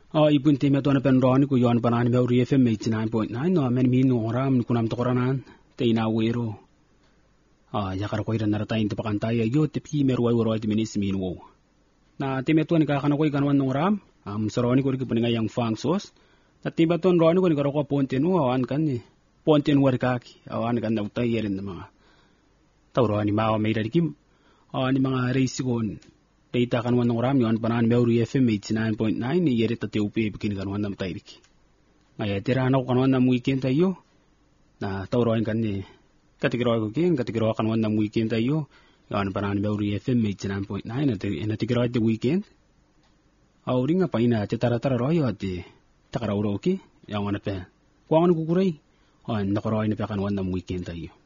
Ibun time to na penroni ko yon panan Meuri FM 89.9 no men min oram kunam to koranan te ina wero. Yakar ko iran narata into pakantay yo te pi merway woro ti minis min wo. Na time to ni kakana ko ikan wan oram saroni ko ri puninga yang fang sos. Na tiba ton roni ko ni ko ponte no awan kan ni. Ponte no kaki awan kan na utay yerin na mga. Tawroni mawa may dalikim. Ni mga race kon. Data kan wan oram yon panan Meuri FM 89.9 ni yeri tate upe bikin kan wan nam tairik. Ngaya tirana ko kan wan nam weekend tayo. Na tawroin kan ni katigiro ko kin katigiro kan wan nam weekend tayo. Yon panan Meuri FM 89.9 na tigiro the weekend. Ring apa ina tara royo ati takarauro ki yang wana pe. Kuangan kukuray. Nakoroy na pe kan wan nam weekend tayo.